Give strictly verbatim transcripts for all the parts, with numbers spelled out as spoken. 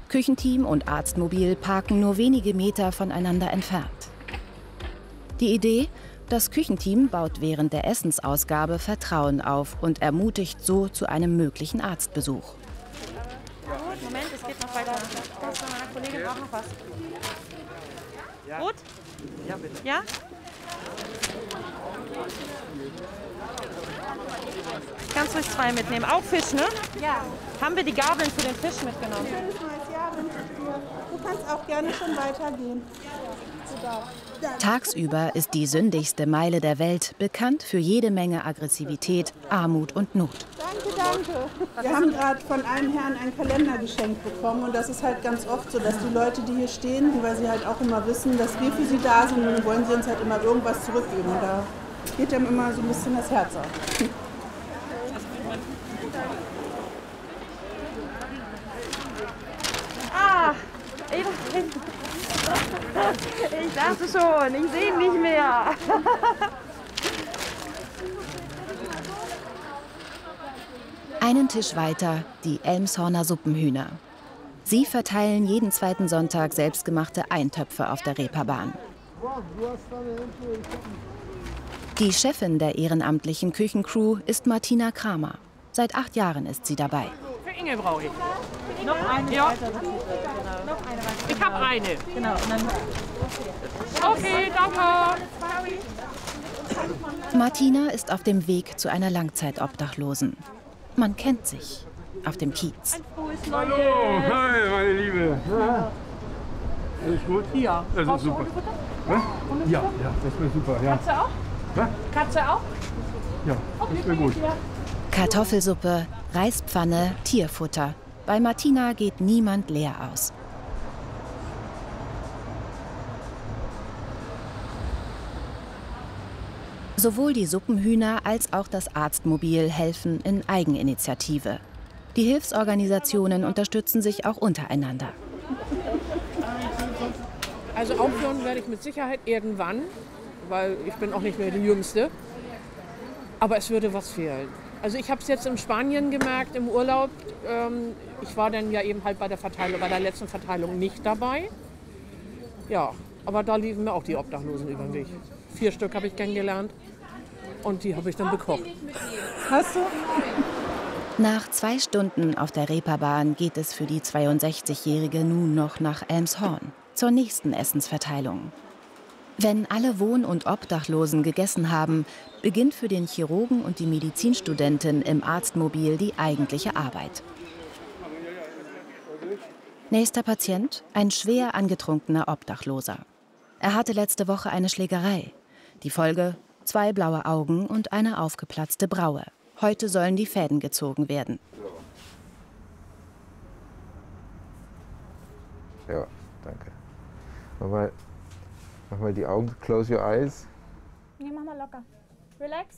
Küchenteam und Arztmobil parken nur wenige Meter voneinander entfernt. Die Idee: Das Küchenteam baut während der Essensausgabe Vertrauen auf und ermutigt so zu einem möglichen Arztbesuch. Moment, es geht noch weiter. Das von meiner Kollegin braucht noch was. Gut? Ja, bitte. Ja? Kannst ruhig zwei mitnehmen. Auch Fisch, ne? Ja. Haben wir die Gabeln für den Fisch mitgenommen? Schönes neues Jahr wünsche ich dir. Du kannst auch gerne schon weitergehen. Tagsüber ist die sündigste Meile der Welt bekannt für jede Menge Aggressivität, Armut und Not. Danke, danke. Wir haben gerade von einem Herrn einen Kalender geschenkt bekommen und das ist halt ganz oft so, dass die Leute, die hier stehen, weil sie halt auch immer wissen, dass wir für sie da sind, dann wollen sie uns halt immer irgendwas zurückgeben und da geht dann immer so ein bisschen das Herz auf. Ah, ich, ich dachte schon, ich sehe ihn nicht mehr. Einen Tisch weiter die Elmshorner Suppenhühner. Sie verteilen jeden zweiten Sonntag selbstgemachte Eintöpfe auf der Reeperbahn. Die Chefin der ehrenamtlichen Küchencrew ist Martina Kramer. Seit acht Jahren ist sie dabei. Für Inge brauche ich. Noch eine? Ja. Genau. Noch eine. Ich habe eine. Genau. Und dann Okay, danke. Martina ist auf dem Weg zu einer Langzeitobdachlosen. Man kennt sich auf dem Kiez. Hallo, hi, meine Liebe. Ja. Alles gut? Ja. Das ist super. Was? Ja, ja, das wäre super. Ja. Katze auch? Was? Katze auch? Ja, das wäre gut. Kartoffelsuppe, Reispfanne, Tierfutter. Bei Martina geht niemand leer aus. Sowohl die Suppenhühner als auch das Arztmobil helfen in Eigeninitiative. Die Hilfsorganisationen unterstützen sich auch untereinander. Also aufhören werde ich mit Sicherheit irgendwann, weil ich bin auch nicht mehr die Jüngste. Aber es würde was fehlen. Also ich habe es jetzt in Spanien gemerkt, im Urlaub. Ähm, ich war dann ja eben halt bei der Verteilung, bei der letzten Verteilung nicht dabei. Ja, aber da liefen mir auch die Obdachlosen über den Weg. Vier Stück habe ich kennengelernt und die habe ich dann bekocht. Hast du? Nach zwei Stunden auf der Reeperbahn geht es für die zweiundsechzigjährige nun noch nach Elmshorn, zur nächsten Essensverteilung. Wenn alle Wohn- und Obdachlosen gegessen haben, beginnt für den Chirurgen und die Medizinstudentin im Arztmobil die eigentliche Arbeit. Nächster Patient, ein schwer angetrunkener Obdachloser. Er hatte letzte Woche eine Schlägerei. Die Folge: zwei blaue Augen und eine aufgeplatzte Braue. Heute sollen die Fäden gezogen werden. Ja, danke. Mach mal, mach mal die Augen, close your eyes. Nee, mach mal locker. Relax.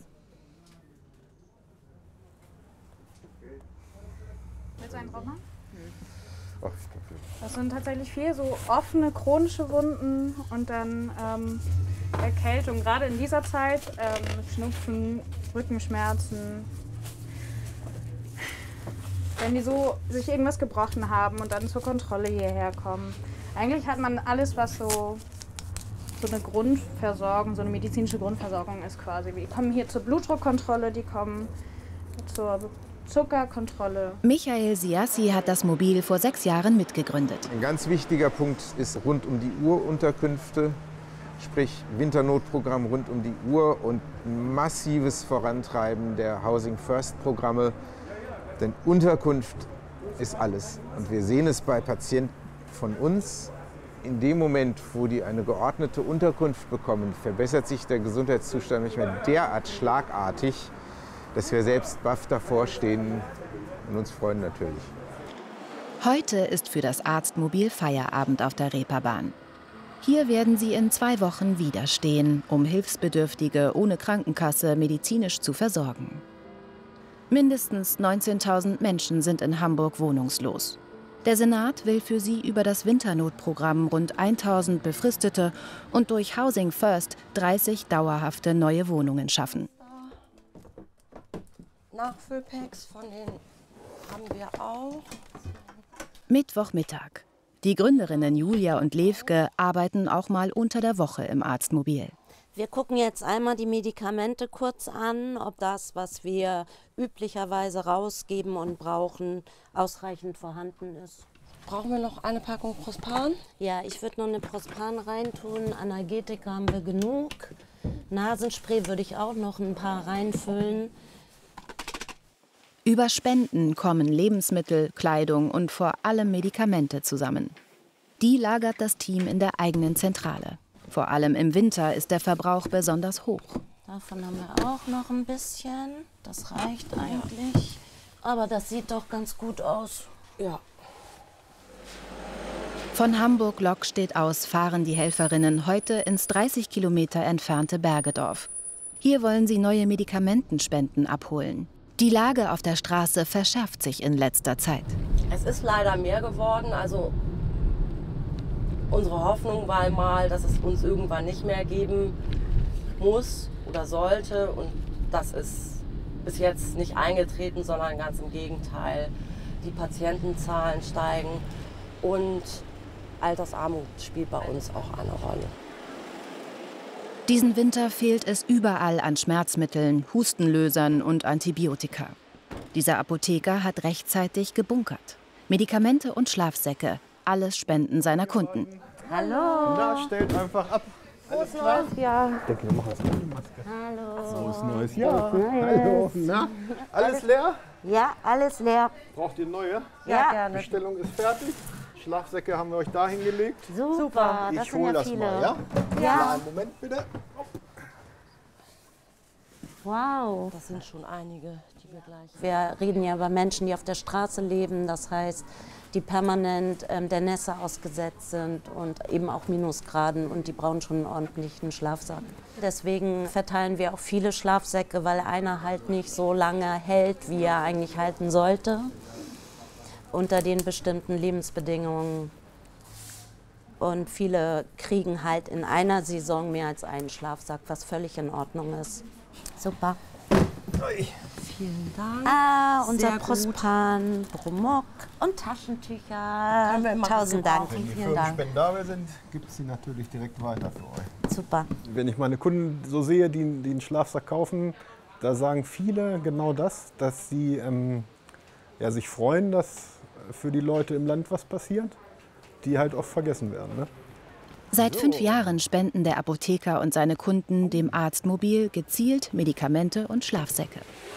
Willst du einen drauf machen? Ach, ich glaub, Das sind tatsächlich viel so offene chronische Wunden und dann ähm, Erkältung, gerade in dieser Zeit, ähm, Schnupfen, Rückenschmerzen. Wenn die so sich irgendwas gebrochen haben und dann zur Kontrolle hierher kommen. Eigentlich hat man alles, was so, so eine Grundversorgung, so eine medizinische Grundversorgung ist quasi. Die kommen hier zur Blutdruckkontrolle, die kommen zur Zuckerkontrolle. Michael Siassi hat das Mobil vor sechs Jahren mitgegründet. Ein ganz wichtiger Punkt ist rund um die Uhr Unterkünfte, sprich Winternotprogramm rund um die Uhr und massives Vorantreiben der Housing First Programme. Denn Unterkunft ist alles. Und wir sehen es bei Patienten von uns. In dem Moment, wo die eine geordnete Unterkunft bekommen, verbessert sich der Gesundheitszustand nicht mehr derart schlagartig, dass wir selbst baff davor stehen und uns freuen natürlich. Heute ist für das Arztmobil Feierabend auf der Reeperbahn. Hier werden sie in zwei Wochen wieder stehen, um Hilfsbedürftige ohne Krankenkasse medizinisch zu versorgen. Mindestens neunzehntausend Menschen sind in Hamburg wohnungslos. Der Senat will für sie über das Winternotprogramm rund tausend befristete und durch Housing First dreißig dauerhafte neue Wohnungen schaffen. Nachfüllpacks von den haben wir auch. Mittwochmittag. Die Gründerinnen Julia und Levke arbeiten auch mal unter der Woche im Arztmobil. Wir gucken jetzt einmal die Medikamente kurz an, ob das, was wir üblicherweise rausgeben und brauchen, ausreichend vorhanden ist. Brauchen wir noch eine Packung Prospan? Ja, ich würde noch eine Prospan reintun. Analgetika haben wir genug. Nasenspray würde ich auch noch ein paar reinfüllen. Über Spenden kommen Lebensmittel, Kleidung und vor allem Medikamente zusammen. Die lagert das Team in der eigenen Zentrale. Vor allem im Winter ist der Verbrauch besonders hoch. Davon haben wir auch noch ein bisschen. Das reicht eigentlich. Aber das sieht doch ganz gut aus. Ja. Von Hamburg-Lockstedt aus fahren die Helferinnen heute ins dreißig Kilometer entfernte Bergedorf. Hier wollen sie neue Medikamentenspenden abholen. Die Lage auf der Straße verschärft sich in letzter Zeit. Es ist leider mehr geworden. Also unsere Hoffnung war mal, dass es uns irgendwann nicht mehr geben muss oder sollte. Und das ist bis jetzt nicht eingetreten, sondern ganz im Gegenteil. Die Patientenzahlen steigen und Altersarmut spielt bei uns auch eine Rolle. Diesen Winter fehlt es überall an Schmerzmitteln, Hustenlösern und Antibiotika. Dieser Apotheker hat rechtzeitig gebunkert. Medikamente und Schlafsäcke, alles Spenden seiner Kunden. Hallo. Na, stellt einfach ab. Alles klar? Ja. Ich denke, wir machen jetzt eine Maske. Hallo. Frohes neues Jahr. Hallo. Na, alles leer? Ja, alles leer. Braucht ihr neue? Ja, gerne. Bestellung ist fertig. Schlafsäcke haben wir euch da hingelegt. Super, das Ich sind hole ja das viele. mal, ja? Ja. Einen Moment bitte. Wow. Das sind schon einige, die wir gleich... Wir reden ja über Menschen, die auf der Straße leben, das heißt, die permanent ähm, der Nässe ausgesetzt sind und eben auch Minusgraden und die brauchen schon einen ordentlichen Schlafsack. Deswegen verteilen wir auch viele Schlafsäcke, weil einer halt nicht so lange hält, wie er eigentlich halten sollte, unter den bestimmten Lebensbedingungen. Und viele kriegen halt in einer Saison mehr als einen Schlafsack, was völlig in Ordnung ist. Super. Vielen Dank. Ah, unser Sehr gut. Prospan, Bromok und Taschentücher. Können wir immer Tausend Dank. gebrauchen. Wenn die Vielen Dank. Firmenspenden da sind, gibt es sie natürlich direkt weiter für euch. Super. Wenn ich meine Kunden so sehe, die, die einen Schlafsack kaufen, da sagen viele genau das, dass sie ähm, ja, sich freuen, dass für die Leute im Land was passiert, die halt oft vergessen werden. Ne? Seit fünf Jahren spenden der Apotheker und seine Kunden dem Arztmobil gezielt Medikamente und Schlafsäcke.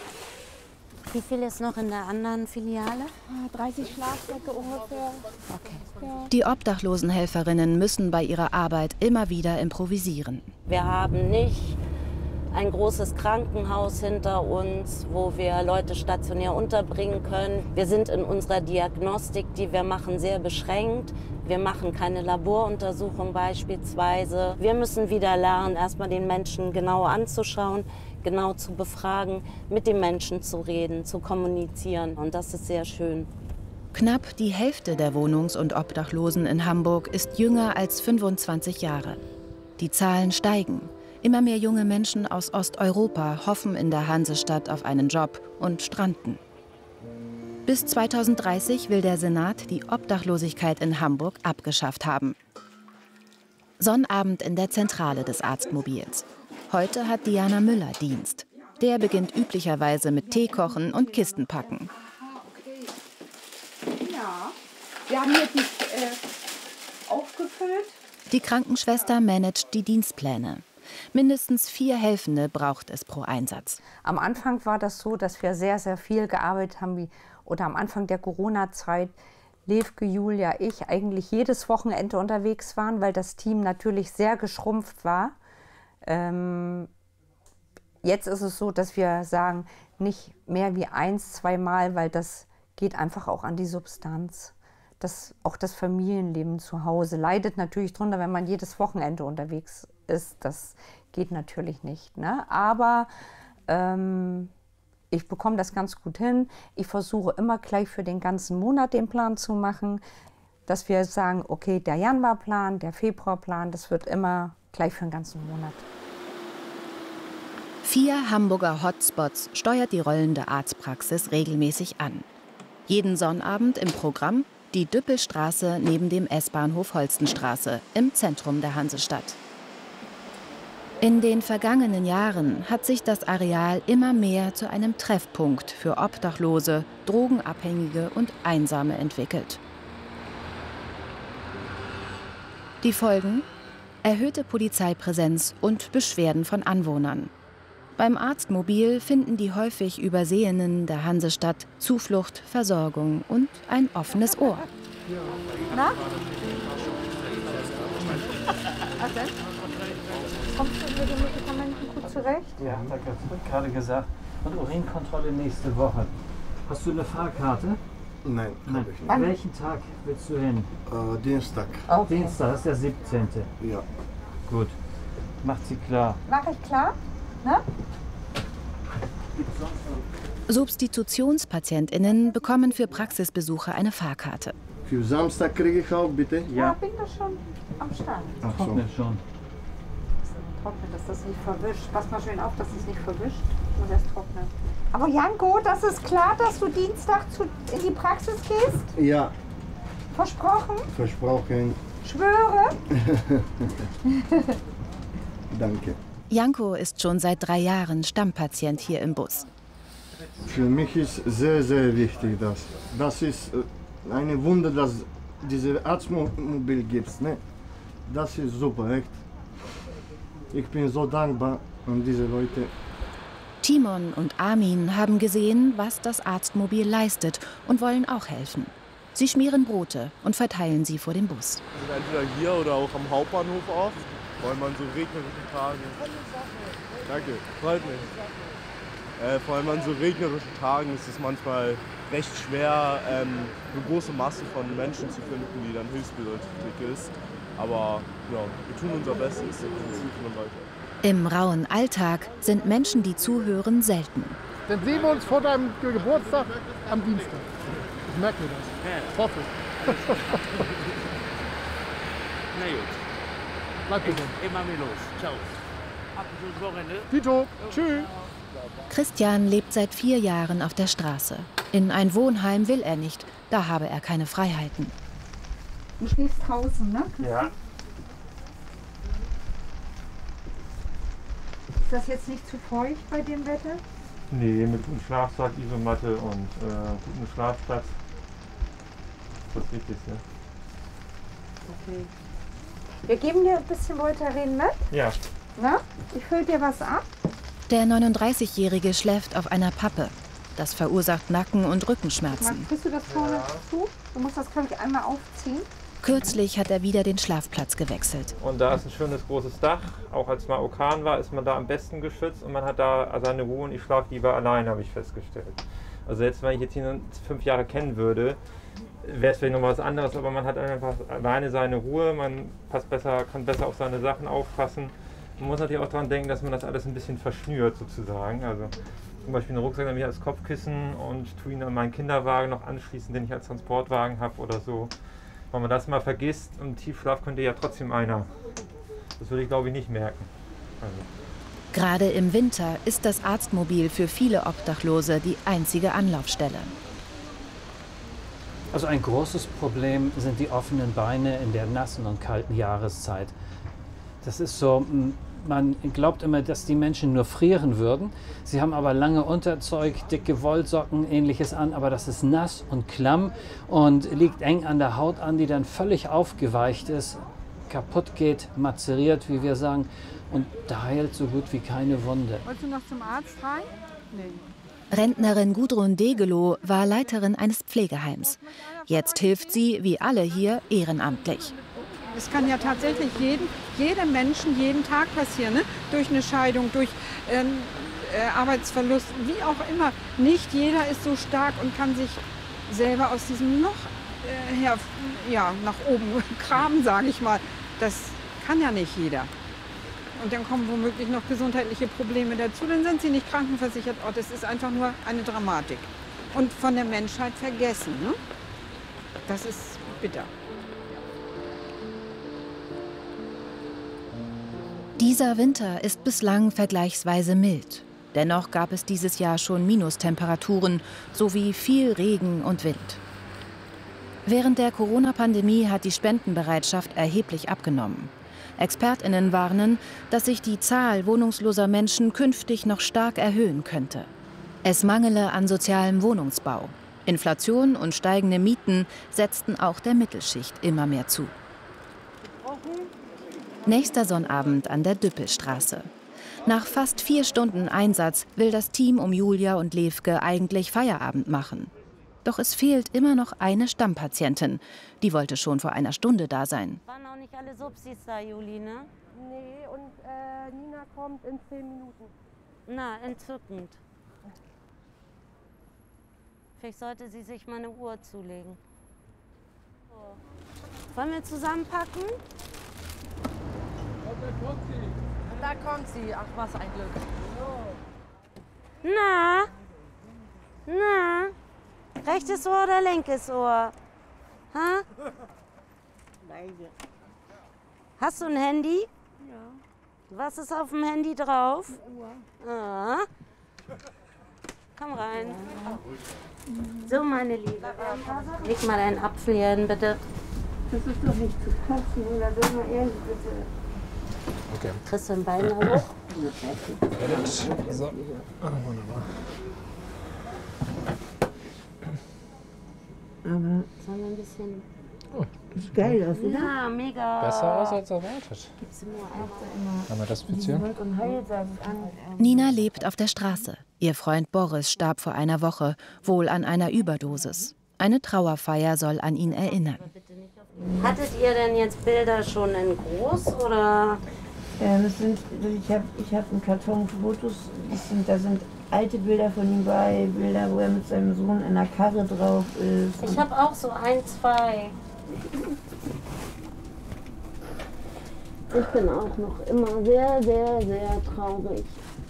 Wie viel ist noch in der anderen Filiale? dreißig Schlafsäcke ungefähr. Okay. Die Obdachlosenhelferinnen müssen bei ihrer Arbeit immer wieder improvisieren. Wir haben nicht ein großes Krankenhaus hinter uns, wo wir Leute stationär unterbringen können. Wir sind in unserer Diagnostik, die wir machen, sehr beschränkt. Wir machen keine Laboruntersuchung beispielsweise. Wir müssen wieder lernen, erstmal den Menschen genau anzuschauen, genau zu befragen, mit dem Menschen zu reden, zu kommunizieren. Und das ist sehr schön. Knapp die Hälfte der Wohnungs- und Obdachlosen in Hamburg ist jünger als fünfundzwanzig Jahre. Die Zahlen steigen. Immer mehr junge Menschen aus Osteuropa hoffen in der Hansestadt auf einen Job und stranden. Bis zweitausenddreißig will der Senat die Obdachlosigkeit in Hamburg abgeschafft haben. Sonnabend in der Zentrale des Arztmobils. Heute hat Diana Müller Dienst. Der beginnt üblicherweise mit Teekochen und Kistenpacken. Ja, wir haben jetzt äh, aufgefüllt. Die Krankenschwester managt die Dienstpläne. Mindestens vier Helfende braucht es pro Einsatz. Am Anfang war das so, dass wir sehr, sehr viel gearbeitet haben, wie, oder am Anfang der Corona-Zeit, Levke, Julia, ich eigentlich jedes Wochenende unterwegs waren, weil das Team natürlich sehr geschrumpft war. Ähm, jetzt ist es so, dass wir sagen, nicht mehr wie eins, zweimal, weil das geht einfach auch an die Substanz. Das, auch das Familienleben zu Hause leidet natürlich drunter, wenn man jedes Wochenende unterwegs ist. Das geht natürlich nicht, ne? Aber ähm, ich bekomme das ganz gut hin. Ich versuche immer gleich für den ganzen Monat den Plan zu machen, dass wir sagen, okay, der Januarplan, der Februarplan, das wird immer gleich für den ganzen Monat. Vier Hamburger Hotspots steuert die rollende Arztpraxis regelmäßig an. Jeden Sonnabend im Programm Die Düppelstraße neben dem S-Bahnhof Holstenstraße im Zentrum der Hansestadt. In den vergangenen Jahren hat sich das Areal immer mehr zu einem Treffpunkt für Obdachlose, Drogenabhängige und Einsame entwickelt. Die Folgen? Erhöhte Polizeipräsenz und Beschwerden von Anwohnern. Beim Arztmobil finden die häufig Übersehenen der Hansestadt Zuflucht, Versorgung und ein offenes Ohr. Na? Was denn? Kommst du mit den Medikamenten gut zurecht? Ja, danke. Ich habe gerade gesagt. Und Urinkontrolle nächste Woche. Hast du eine Fahrkarte? Nein, Nein. ich nicht. An welchen Tag willst du hin? Äh, Dienstag. Okay. Dienstag, das ist der siebzehnte Ja. Gut. Macht sie klar. Mach ich klar? Ne? SubstitutionspatientInnen bekommen für Praxisbesuche eine Fahrkarte. Für Samstag kriege ich auch, bitte? Ja, bin da schon am Start. Ach so. Trocknet schon. Trocknet, dass das nicht verwischt. Pass mal schön auf, dass es nicht verwischt. Muss erst trocknen. Aber Janko, das ist klar, dass du Dienstag zu, in die Praxis gehst? Ja. Versprochen? Versprochen. Schwöre? Danke. Janko ist schon seit drei Jahren Stammpatient hier im Bus. Für mich ist sehr, sehr wichtig, dass das ist eine Wunder, dass diese Arztmobil gibt. Ne? Das ist super, echt. Ich bin so dankbar an diese Leute. Timon und Armin haben gesehen, was das Arztmobil leistet und wollen auch helfen. Sie schmieren Brote und verteilen sie vor dem Bus. Also entweder hier oder auch am Hauptbahnhof oft, weil man so regnerischen Tagen. Danke, freut mich. Äh, vor allem an so regnerischen Tagen ist es manchmal recht schwer, ähm, eine große Masse von Menschen zu finden, die dann hilfsbedürftig ist. Aber ja, wir tun unser Bestes und suchen weiter. Im rauen Alltag sind Menschen, die zuhören, selten. Dann sehen wir uns vor deinem Geburtstag am Dienstag. Ich merke mir das. Ich hoffe. Na gut. Bleib gesund. Immer mir los. Ciao. Ab und zu Wochenende. Tito, tschüss. Christian lebt seit vier Jahren auf der Straße. In ein Wohnheim will er nicht, da habe er keine Freiheiten. Du schläfst draußen, ne? Ja. Ist das jetzt nicht zu feucht bei dem Wetter? Nee, mit gutem Schlafsack, Isomatte und äh, gutem Schlafplatz. Das ist das Wichtigste. Okay. Wir geben dir ein bisschen Voltaren mit. Ja. Na? Ich fülle dir was ab. Der neununddreißigjährige schläft auf einer Pappe. Das verursacht Nacken- und Rückenschmerzen. Kriegst du das vorne zu? Du musst das, glaube ich, einmal aufziehen. Kürzlich hat er wieder den Schlafplatz gewechselt. Und da ist ein schönes großes Dach. Auch als mal Orkan war, ist man da am besten geschützt und man hat da seine Ruhe und ich schlafe lieber allein, habe ich festgestellt. Also jetzt, wenn ich jetzt hier fünf Jahre kennen würde, wäre es vielleicht noch was anderes, aber man hat einfach alleine seine Ruhe, man passt besser, kann besser auf seine Sachen aufpassen. Man muss natürlich auch daran denken, dass man das alles ein bisschen verschnürt sozusagen. Also zum Beispiel einen Rucksack nehme ich als Kopfkissen und tue ihn an meinen Kinderwagen noch anschließen, den ich als Transportwagen habe oder so. Wenn man das mal vergisst, im Tiefschlaf könnte ja trotzdem einer. Das würde ich, glaube ich, nicht merken. Also. Gerade im Winter ist das Arztmobil für viele Obdachlose die einzige Anlaufstelle. Also ein großes Problem sind die offenen Beine in der nassen und kalten Jahreszeit. Das ist so, man glaubt immer, dass die Menschen nur frieren würden. Sie haben aber lange Unterzeug, dicke Wollsocken, ähnliches an, aber das ist nass und klamm und liegt eng an der Haut an, die dann völlig aufgeweicht ist, kaputt geht, mazeriert, wie wir sagen, und da heilt so gut wie keine Wunde. Wolltest du noch zum Arzt rein? Nee. Rentnerin Gudrun Degelow war Leiterin eines Pflegeheims. Jetzt hilft sie, wie alle hier, ehrenamtlich. Es kann ja tatsächlich jeden, jedem Menschen jeden Tag passieren, ne? Durch eine Scheidung, durch ähm, äh, Arbeitsverlust, wie auch immer. Nicht jeder ist so stark und kann sich selber aus diesem Loch äh, her, ja, nach oben graben, sage ich mal. Das kann ja nicht jeder. Und dann kommen womöglich noch gesundheitliche Probleme dazu, dann sind sie nicht krankenversichert. Oh, das ist einfach nur eine Dramatik. Und von der Menschheit vergessen. Ne? Das ist bitter. Dieser Winter ist bislang vergleichsweise mild. Dennoch gab es dieses Jahr schon Minustemperaturen sowie viel Regen und Wind. Während der Corona-Pandemie hat die Spendenbereitschaft erheblich abgenommen. ExpertInnen warnen, dass sich die Zahl wohnungsloser Menschen künftig noch stark erhöhen könnte. Es mangele an sozialem Wohnungsbau. Inflation und steigende Mieten setzten auch der Mittelschicht immer mehr zu. Nächster Sonnabend an der Düppelstraße. Nach fast vier Stunden Einsatz will das Team um Julia und Levke eigentlich Feierabend machen. Doch es fehlt immer noch eine Stammpatientin. Die wollte schon vor einer Stunde da sein. Waren auch nicht alle Subsis da, Juli, ne? Nee, und äh, Nina kommt in zehn Minuten. Na, entzückend. Vielleicht sollte sie sich mal eine Uhr zulegen. So. Wollen wir zusammenpacken? Da kommt sie. Ach, was ein Glück. Na? Na? Rechtes Ohr oder linkes Ohr? Ha? Beide. Hast du ein Handy? Ja. Was ist auf dem Handy drauf? Uhr. Ah. Komm rein. So, meine Liebe. Leg mal deinen Apfel hier hin, bitte. Das ist doch nicht zu fassen, oder sag mal ehrlich, bitte. Okay. Kriegst du ein Bein da hoch? So. Ah, wunderbar. Aber sollen wir ein bisschen... Oh, das ist geil aus, oder? Ja, mega. Besser aus als erwartet. Gibt's immer auch Kann man das beziehen? Und heilsam an. Nina lebt auf der Straße. Ihr Freund Boris starb vor einer Woche, wohl an einer Überdosis. Eine Trauerfeier soll an ihn erinnern. Hattet ihr denn jetzt Bilder schon in groß oder? Ähm, es sind, ich habe ich hab einen Karton Fotos, das sind, da sind alte Bilder von ihm bei, Bilder, wo er mit seinem Sohn in einer Karre drauf ist. Ich habe auch so ein, zwei. Ich bin auch noch immer sehr, sehr, sehr traurig.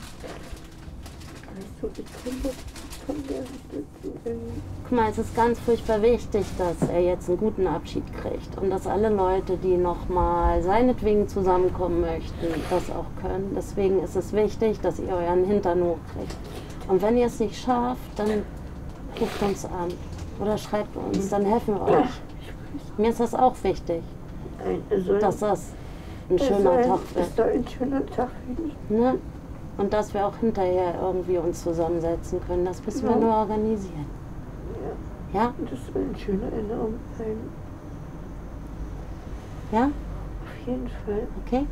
Guck mal, es ist ganz furchtbar wichtig, dass er jetzt einen guten Abschied kriegt und dass alle Leute, die noch mal seinetwegen zusammenkommen möchten, das auch können. Deswegen ist es wichtig, dass ihr euren Hintern hochkriegt. Und wenn ihr es nicht schafft, dann ruft uns an oder schreibt uns, dann helfen wir euch. Mir ist das auch wichtig, dass das ein schöner Tag wird. Das soll ein schöner Tag werden. Ne? Und dass wir auch hinterher irgendwie uns zusammensetzen können. Das müssen wir Ja. nur organisieren. Ja. Ja? Das soll eine schöne Erinnerung sein. Ja? Auf jeden Fall. Okay.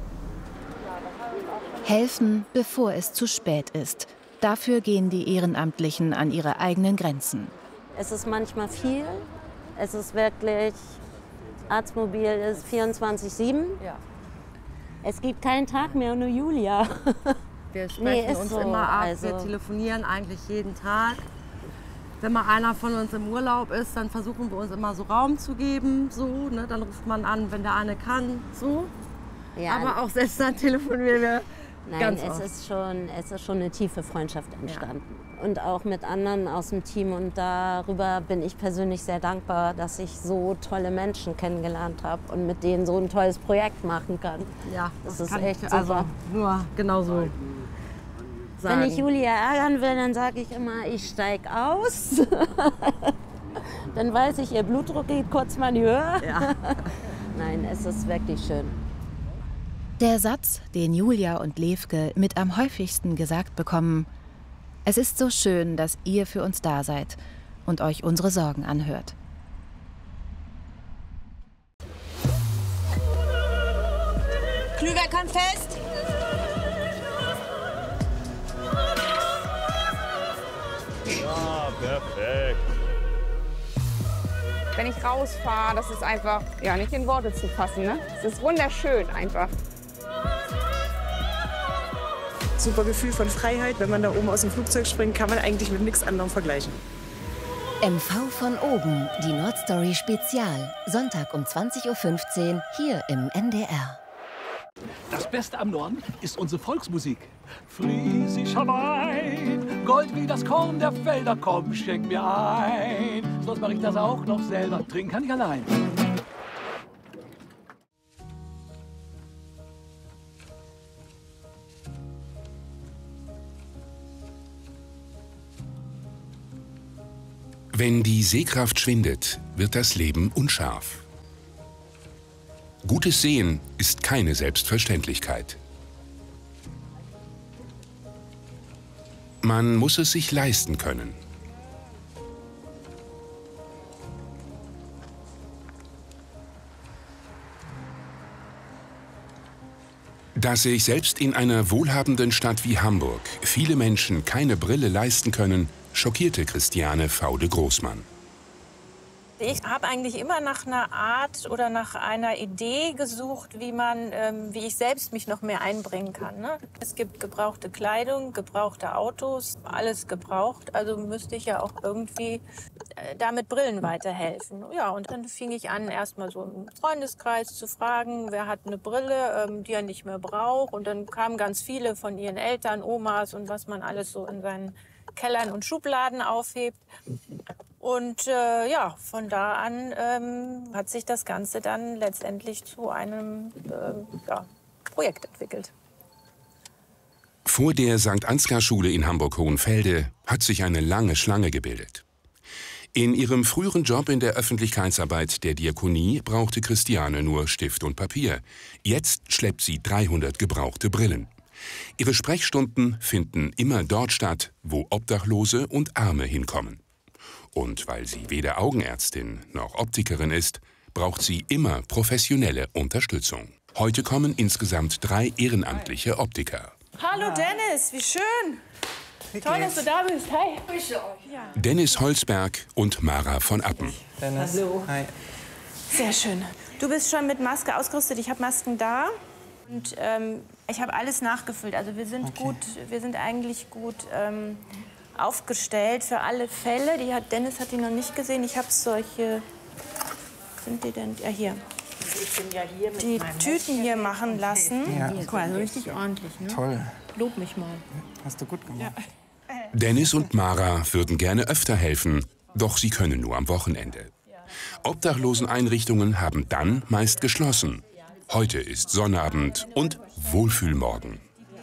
Helfen, bevor es zu spät ist. Dafür gehen die Ehrenamtlichen an ihre eigenen Grenzen. Es ist manchmal viel. Es ist wirklich, Arztmobil ist vierundzwanzig sieben. Ja. Es gibt keinen Tag mehr, nur Julia. Wir sprechen Nee, ist uns so. immer ab, Also- wir telefonieren eigentlich jeden Tag. Wenn mal einer von uns im Urlaub ist, dann versuchen wir uns immer so Raum zu geben. So, ne? Dann ruft man an, wenn der eine kann. So. Ja. Aber auch selbst dann telefonieren wir Nein, ganz es oft. ist, schon, es ist schon eine tiefe Freundschaft entstanden. Und auch mit anderen aus dem Team. Und darüber bin ich persönlich sehr dankbar, dass ich so tolle Menschen kennengelernt habe und mit denen so ein tolles Projekt machen kann. Ja, das, das ist kann echt ich super. also nur genauso Wenn ich sagen. Julia ärgern will, dann sage ich immer, ich steige aus. Dann weiß ich, ihr Blutdruck geht kurz mal in die Höhe. Ja. Nein, es ist wirklich schön. Der Satz, den Julia und Levke mit am häufigsten gesagt bekommen: Es ist so schön, dass ihr für uns da seid und euch unsere Sorgen anhört. Glühwein fest. Ja, perfekt. Wenn ich rausfahre, das ist einfach ja, nicht in Worte zu fassen. Ne? Es ist wunderschön einfach. Super Gefühl von Freiheit. Wenn man da oben aus dem Flugzeug springt, kann man eigentlich mit nichts anderem vergleichen. M V von oben, die Nordstory Spezial. Sonntag um zwanzig Uhr fünfzehn hier im N D R. Das Beste am Norden ist unsere Volksmusik. Friesischer Wein, Gold wie das Korn der Felder, komm, schenk mir ein. Sonst mache ich das auch noch selber, trinken kann ich allein. Wenn die Sehkraft schwindet, wird das Leben unscharf. Gutes Sehen ist keine Selbstverständlichkeit. Man muss es sich leisten können. Dass sich selbst in einer wohlhabenden Stadt wie Hamburg viele Menschen keine Brille leisten können, schockierte Christiane Faude-Großmann. Ich habe eigentlich immer nach einer Art oder nach einer Idee gesucht, wie man, ähm, wie ich selbst mich noch mehr einbringen kann. Ne? Es gibt gebrauchte Kleidung, gebrauchte Autos, alles gebraucht. Also müsste ich ja auch irgendwie äh, damit Brillen weiterhelfen. Ja, und dann fing ich an, erstmal so im Freundeskreis zu fragen, wer hat eine Brille, ähm, die er nicht mehr braucht. Und dann kamen ganz viele von ihren Eltern, Omas und was man alles so in seinen Kellern und Schubladen aufhebt. Und äh, ja, von da an ähm, hat sich das Ganze dann letztendlich zu einem äh, ja, Projekt entwickelt. Vor der Sankt Ansgar-Schule in Hamburg-Hohenfelde hat sich eine lange Schlange gebildet. In ihrem früheren Job in der Öffentlichkeitsarbeit der Diakonie brauchte Christiane nur Stift und Papier. Jetzt schleppt sie dreihundert gebrauchte Brillen. Ihre Sprechstunden finden immer dort statt, wo Obdachlose und Arme hinkommen. Und weil sie weder Augenärztin noch Optikerin ist, braucht sie immer professionelle Unterstützung. Heute kommen insgesamt drei ehrenamtliche Optiker. Hallo Dennis, wie schön. Wie Toll, dass du da bist. Hi. Ja. Dennis Holzberg und Mara von Appen. Dennis. Hallo. Hi. Sehr schön. Du bist schon mit Maske ausgerüstet. Ich habe Masken da. Und ähm, ich habe alles nachgefüllt. Also wir sind Okay. gut, wir sind eigentlich gut ähm, aufgestellt für alle Fälle. Die hat, Dennis hat die noch nicht gesehen. Ich habe solche, sind die denn? Ja, hier. Ich bin ja hier mit Die meinem Tüten hier machen lassen. Ja. Guck mal, so richtig ordentlich. Ne? Toll. Lob mich mal. Hast du gut gemacht. Ja. Dennis und Mara würden gerne öfter helfen, doch sie können nur am Wochenende. Obdachloseneinrichtungen haben dann meist geschlossen. Heute ist Sonnabend und Wohlfühlmorgen.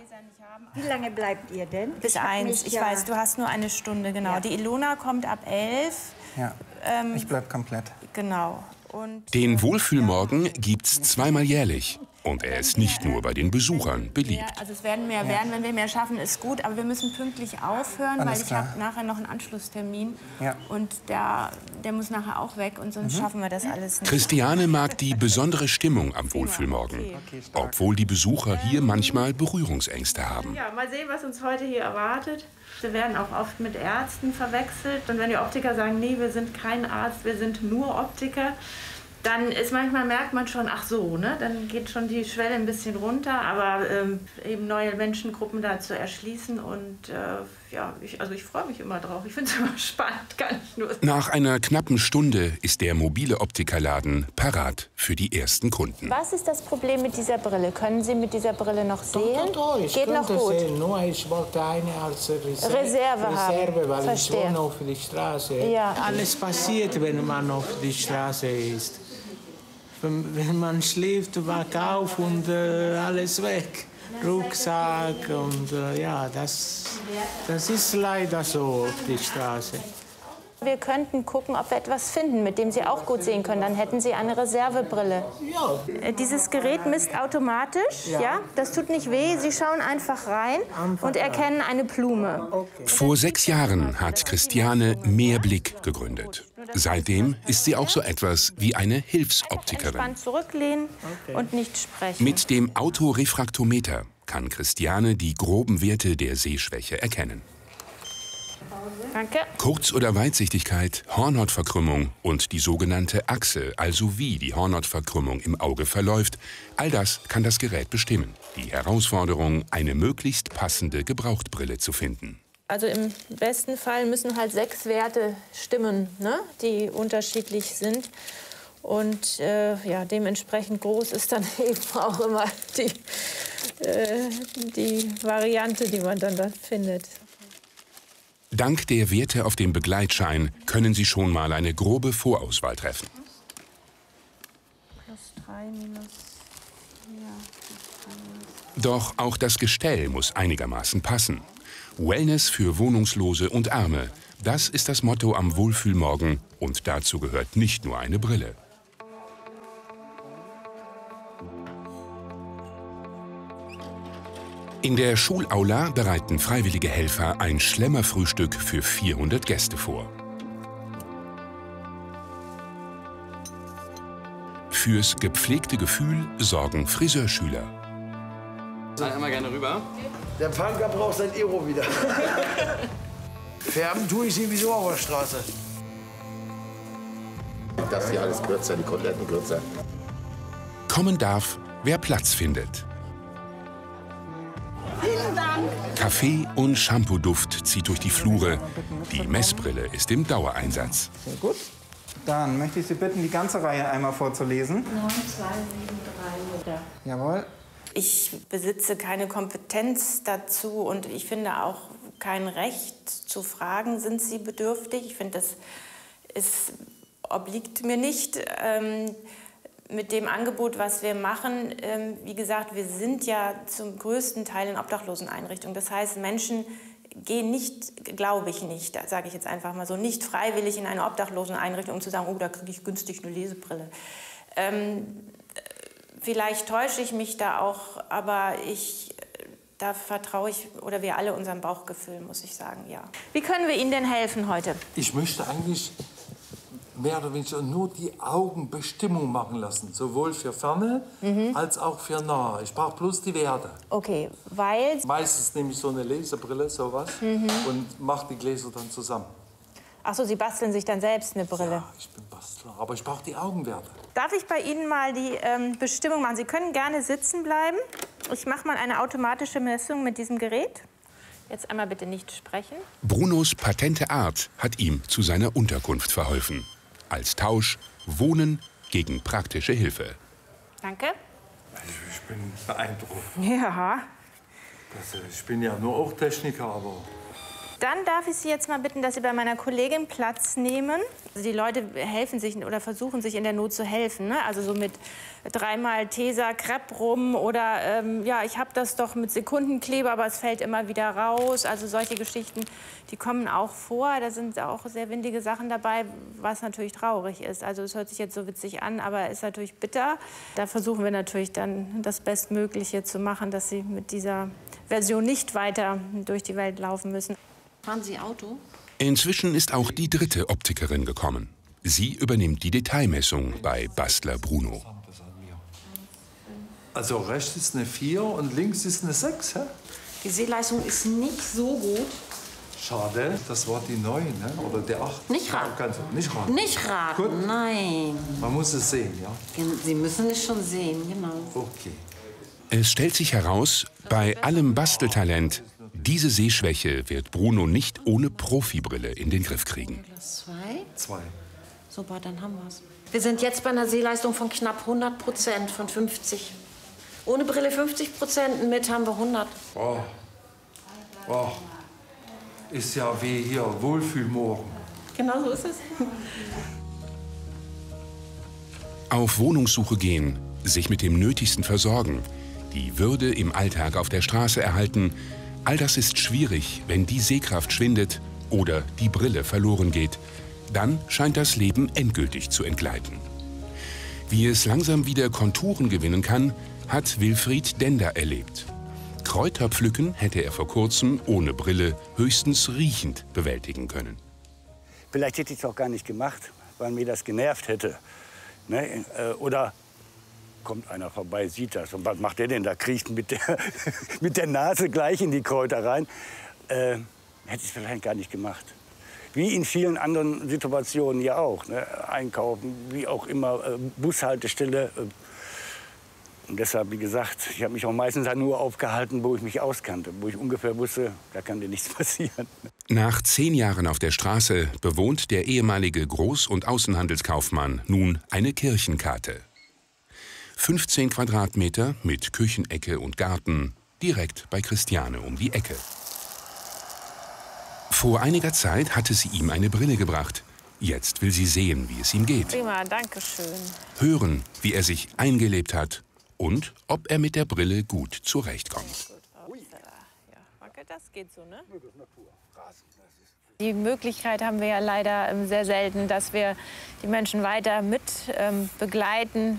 Wie lange bleibt ihr denn? Bis hab eins. mich Ich ja- weiß, du hast nur eine Stunde, genau. Ja. Die Ilona kommt ab elf. Ja, Ähm, ich bleib komplett. Genau. Und Den Wohlfühlmorgen gibt's zweimal jährlich. Und er ist nicht nur bei den Besuchern beliebt. mehr, also es werden mehr Ja. werden, wenn wir mehr schaffen, ist gut. Aber wir müssen pünktlich aufhören, Alles weil ich klar. habe nachher noch einen Anschlusstermin. Ja. Und der, der muss nachher auch weg und sonst Mhm. schaffen wir das alles nicht. Christiane mag die besondere Stimmung am Wohlfühlmorgen. Obwohl die Besucher hier manchmal Berührungsängste haben. Ja, mal sehen, was uns heute hier erwartet. Wir werden auch oft mit Ärzten verwechselt. Und wenn die Optiker sagen, nee, wir sind kein Arzt, wir sind nur Optiker, dann ist manchmal merkt man schon, ach so, ne? Dann geht schon die Schwelle ein bisschen runter. Aber ähm, eben neue Menschengruppen da zu erschließen. Und äh, ja, ich, also ich freue mich immer drauf. Ich finde es immer spannend, gar nicht nur. Nach einer knappen Stunde ist der mobile Optikerladen parat für die ersten Kunden. Was ist das Problem mit dieser Brille? Können Sie mit dieser Brille noch sehen? Ich Geht noch könnte gut? sehen, nur ich wollte eine als Reserve, Reserve haben. Reserve weil Verstehe. ich wohne auf der Straße. Ja. Alles passiert, wenn man auf der Straße ist. Wenn, wenn man schläft, wacht auf und äh, alles weg. Rucksack und äh, ja, das, das ist leider so auf der Straße. Wir könnten gucken, ob wir etwas finden, mit dem Sie auch gut sehen können. Dann hätten Sie eine Reservebrille. Ja. Äh, Dieses Gerät misst automatisch, ja. Ja. Das tut nicht weh. Sie schauen einfach rein und erkennen eine Blume. Vor sechs Jahren hat Christiane Mehrblick gegründet. Seitdem ist sie auch so etwas wie eine Hilfsoptikerin. Entspannt zurücklehnen und nicht sprechen. Mit dem Autorefraktometer kann Christiane die groben Werte der Sehschwäche erkennen. Danke. Kurz- oder Weitsichtigkeit, Hornhautverkrümmung und die sogenannte Achse, also wie die Hornhautverkrümmung im Auge verläuft, all das kann das Gerät bestimmen. Die Herausforderung, eine möglichst passende Gebrauchtbrille zu finden. Also im besten Fall müssen halt sechs Werte stimmen, ne? Die unterschiedlich sind. Und äh, ja, dementsprechend groß ist dann eben auch immer die, äh, die Variante, die man dann da findet. Dank der Werte auf dem Begleitschein können Sie schon mal eine grobe Vorauswahl treffen. Plus drei minus Doch auch das Gestell muss einigermaßen passen. Wellness für Wohnungslose und Arme. Das ist das Motto am Wohlfühlmorgen. Und dazu gehört nicht nur eine Brille. In der Schulaula bereiten freiwillige Helfer ein Schlemmerfrühstück für vierhundert Gäste vor. Fürs gepflegte Gefühl sorgen Friseurschüler. Einmal gerne rüber. Der Punker braucht sein Euro wieder. Färben tue ich sowieso auf der Straße. Das hier alles kürzer, die Koteletten kürzer. Kommen darf, wer Platz findet. Vielen Dank. Kaffee- und Shampoo-Duft zieht durch die Flure. Die Messbrille ist im Dauereinsatz. Sehr gut. Dann möchte ich Sie bitten, die ganze Reihe einmal vorzulesen. neun zwei sieben drei. Jawohl. Ich besitze keine Kompetenz dazu und ich finde auch kein Recht zu fragen, sind Sie bedürftig? Ich finde, das ist, obliegt mir nicht. Ähm, mit dem Angebot, was wir machen, ähm, wie gesagt, wir sind ja zum größten Teil in Obdachloseneinrichtungen. Das heißt, Menschen gehen nicht, glaube ich nicht, sage ich jetzt einfach mal so, nicht freiwillig in eine Obdachloseneinrichtung, um zu sagen, oh, da kriege ich günstig eine Lesebrille. Ähm, vielleicht täusche ich mich da auch, aber ich, da vertraue ich, oder wir alle unserem Bauchgefühl, muss ich sagen, ja. Wie können wir Ihnen denn helfen heute? Ich möchte eigentlich mehr oder weniger nur die Augenbestimmung machen lassen, sowohl für Ferne mhm. als auch für nahe. Ich brauche bloß die Werte. Okay, weil... Meistens nehme ich so eine Lesebrille, sowas, mhm. und mache die Gläser dann zusammen. Ach so, Sie basteln sich dann selbst eine Brille? Ja, ich bin Bastler, aber ich brauche die Augenwerte. Darf ich bei Ihnen mal die ähm, Bestimmung machen? Sie können gerne sitzen bleiben. Ich mache mal eine automatische Messung mit diesem Gerät. Jetzt einmal bitte nicht sprechen. Brunos patente Art hat ihm zu seiner Unterkunft verholfen. Als Tausch Wohnen gegen praktische Hilfe. Danke. Ich, ich bin beeindruckt. Ja. Das, ich bin ja nur auch Techniker, aber... Dann darf ich Sie jetzt mal bitten, dass Sie bei meiner Kollegin Platz nehmen. Also die Leute helfen sich oder versuchen sich in der Not zu helfen. Ne? Also so mit dreimal Tesa, Crepe rum oder ähm, ja, ich habe das doch mit Sekundenkleber, aber es fällt immer wieder raus. Also solche Geschichten, die kommen auch vor. Da sind auch sehr windige Sachen dabei, was natürlich traurig ist. Also es hört sich jetzt so witzig an, aber ist natürlich bitter. Da versuchen wir natürlich dann das Bestmögliche zu machen, dass Sie mit dieser Version nicht weiter durch die Welt laufen müssen. Fahren Sie Auto? Inzwischen ist auch die dritte Optikerin gekommen. Sie übernimmt die Detailmessung bei Bastler Bruno. Also rechts ist eine vier und links ist eine sechs, hä? Die Sehleistung ist nicht so gut. Schade, das war die neun, ne? Oder der acht. Nicht raten. Ganz, nicht raten. Nicht raten, gut. Nein. Man muss es sehen, ja? Sie müssen es schon sehen, genau. Okay. Es stellt sich heraus, bei allem Basteltalent, diese Sehschwäche wird Bruno nicht ohne Profibrille in den Griff kriegen. Zwei? Zwei. Super, dann haben wir es. Wir sind jetzt bei einer Sehleistung von knapp hundert Prozent, von fünfzig. Ohne Brille fünfzig Prozent, mit haben wir hundert. Oh. Oh. Ist ja wie hier, Wohlfühlmorgen. Genau so ist es. Auf Wohnungssuche gehen, sich mit dem Nötigsten versorgen, die Würde im Alltag auf der Straße erhalten, all das ist schwierig, wenn die Sehkraft schwindet oder die Brille verloren geht. Dann scheint das Leben endgültig zu entgleiten. Wie es langsam wieder Konturen gewinnen kann, hat Wilfried Dender erlebt. Kräuter pflücken hätte er vor kurzem ohne Brille höchstens riechend bewältigen können. Vielleicht hätte ich es auch gar nicht gemacht, weil mir das genervt hätte. Ne? Oder kommt einer vorbei, sieht das. Und was macht der denn? Da kriecht mit der, mit der Nase gleich in die Kräuter rein. Äh, hätte ich es vielleicht gar nicht gemacht. Wie in vielen anderen Situationen ja auch. Ne? Einkaufen, wie auch immer, äh, Bushaltestelle. Äh. Und deshalb, wie gesagt, ich habe mich auch meistens nur aufgehalten, wo ich mich auskannte. Wo ich ungefähr wusste, da kann dir nichts passieren. Nach zehn Jahren auf der Straße bewohnt der ehemalige Groß- und Außenhandelskaufmann nun eine Kirchenkarte. fünfzehn Quadratmeter mit Küchenecke und Garten, direkt bei Christiane um die Ecke. Vor einiger Zeit hatte sie ihm eine Brille gebracht. Jetzt will sie sehen, wie es ihm geht. Prima, danke schön. Hören, wie er sich eingelebt hat und ob er mit der Brille gut zurechtkommt. Das geht so, ne? Die Möglichkeit haben wir ja leider sehr selten, dass wir die Menschen weiter mit ähm, begleiten,